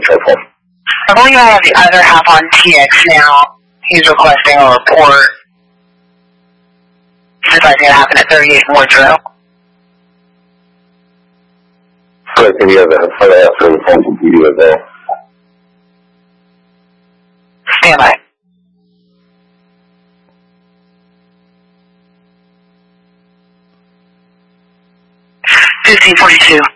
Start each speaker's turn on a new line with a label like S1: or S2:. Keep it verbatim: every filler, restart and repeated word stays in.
S1: truthful.
S2: I believe I have the other half on T X now. He's requesting a report. Since I think it happened at thirty-eight Woodrow.
S1: Good, can you have the front ass for the phone computer as well?
S2: Stand by. fifteen forty-two.